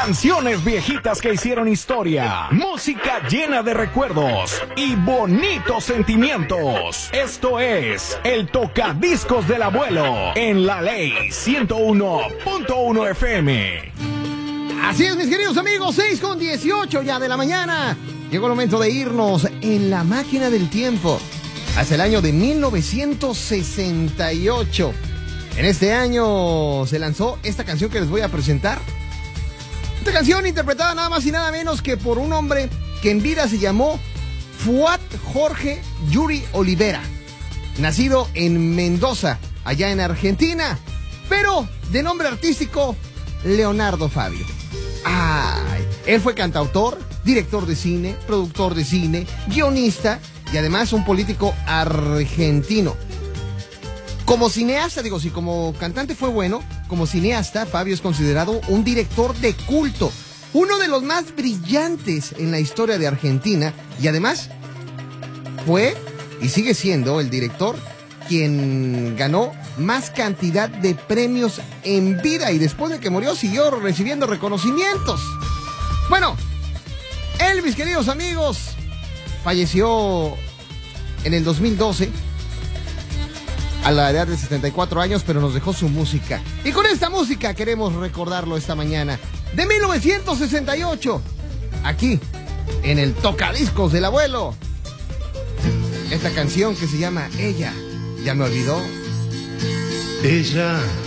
Canciones viejitas que hicieron historia, música llena de recuerdos y bonitos sentimientos. Esto es el Tocadiscos del Abuelo en La Ley 101.1 FM. Así es, mis queridos amigos, 6:18 ya de la mañana. Llegó el momento de irnos en la máquina del tiempo hacia el año de 1968. En este año se lanzó esta canción que les voy a presentar. Esta canción interpretada nada más y nada menos que por un hombre que en vida se llamó Fuad Jorge Yuri Olivera, nacido en Mendoza, allá en Argentina, pero de nombre artístico Leonardo Fabio. Él fue cantautor, director de cine, productor de cine, guionista y además un político argentino. Como cineasta, si como cantante fue bueno, como cineasta, Fabio es considerado un director de culto, uno de los más brillantes en la historia de Argentina, y además fue y sigue siendo el director quien ganó más cantidad de premios en vida, y después de que murió siguió recibiendo reconocimientos. Bueno, él, mis queridos amigos, falleció en el 2012 a la edad de 74 años, pero nos dejó su música. Y con esta música queremos recordarlo esta mañana de 1968, aquí en el Tocadiscos del Abuelo. Esta canción que se llama Ella ya me olvidó. Ella